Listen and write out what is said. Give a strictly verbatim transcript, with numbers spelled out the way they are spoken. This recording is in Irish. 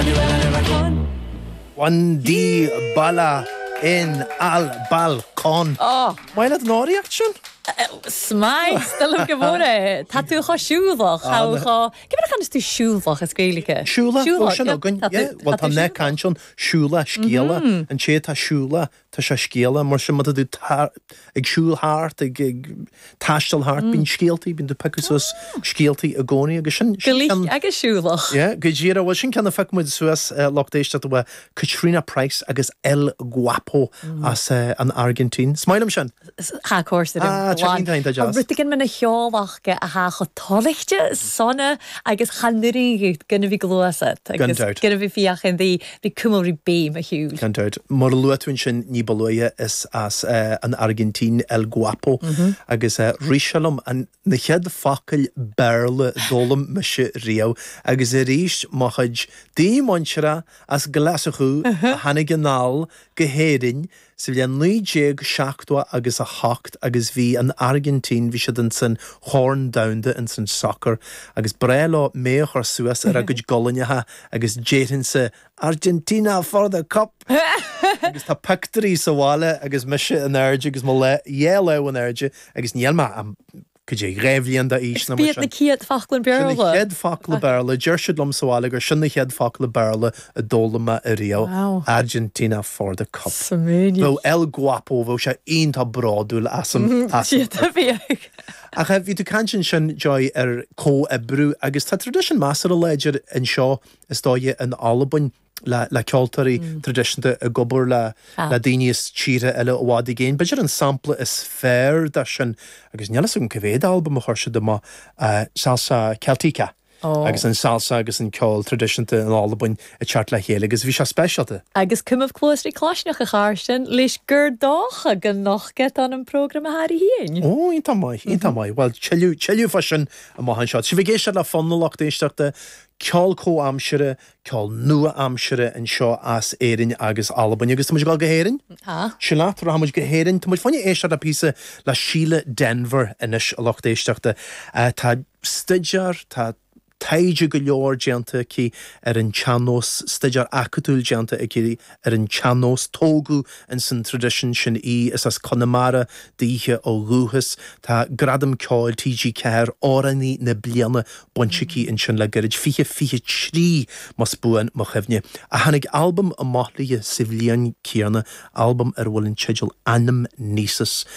One D bala in al balcon. Oh. Mae'n ad nori action? Smai, still yn gyfore. Tatw cho siwlwch. Haw cho... Gyfer ych anus tu siwlwch ysgreulike? Siwla, o sy'n ogon. Wel, ta ne cansion siwla, sgiela. Yn che ta siwla, ta sia sgiela. Mor sy'n mod ydw ag siwl hart, ag tastal hart, bi'n sgielti, bi'n dy pecus os sgielti agoni. Gylich ag y siwlwch. Ie, gygira, wel sy'n can y ffac mwyd sŵas lochdeis dat yw Katrina Price agos El Guapo as an Argentine. Smail am sy'n? Ha, cwrs ydym. Ah, trin ta'n da jas. Rydych yn mynd y hiolach a ha chotolichtio sona agos chandyrin gyda fi glwysad. Gandawd. Gyda fi fiach yn ddi fi cwmol rhi bim y hiwl. Gandawd. Mor lwatwyn sy'n ni baloia is as uh, an Argentine El Guapo agos uh, rishalom an nechad ffacil berle dolum mysio rio agos e rish mochaj di monchra as glasachw hanig anal geherin sydd yn nwyjeg siactwa agos a hocht agos fi yn Argentine fi sydd yn sy'n horn downda yn sy'n soccer agos brelo meoch o'r sŵas ar agos golyn ha agos jetin sy Argentina for the cup agos ta pictory sa wale agos mysio yn erge agos mo le yellow yn erge agos nielma am Cydje, greflian da is na Biet na kiet faclan berle. Sinna head facla berle, jershid lom sawalig, or sinna head facla berle, a dolama a Rio, wow. Argentina for the cup. Samanius. Vo El Guapo, vo siya ein ta brodul asam. Siet a fiag. Ach hef, vi tu kanshin sin joy er co ebru, agos ta tradition master a ledger in shaw, is doye in Alabun, la la culturi mm. tradition de a gobber la ah. la dinius chira ela wadi gain but an sample is fair dashin agus nyalas un kaved album horsha de ma uh, salsa celtica oh. agus an salsa agus an call tradition de an album a chart la hele agus vi special de agus cum of closely clashnoch a charshin leis gur doch a gan noch get an an program a hari hien oh inta mai inta mai well chelu chelu fashion a ma han shot si vi geisha la fun lock de starte Kjol co amshere, kjol nua amshere and shaw as erin agus Alban. Agus tumuj gal geherin? Ha. Shilat ra hamuj geherin. Tumuj funny eisha da pisa la Sheila Denver inish loch deishtachta. Ta stidjar, ta taige galior janta ki er in chanos stidjar akutul janta ki er in chanos togu and sin tradition shin e is as Connemara dihe o ruhus ta gradam kjol tg care orani ne bliana bonchiki in shin la garage fiche fiche chri mas buen mochevne a hanig album a mahlige civilian kierne album er will in chegel anam nisus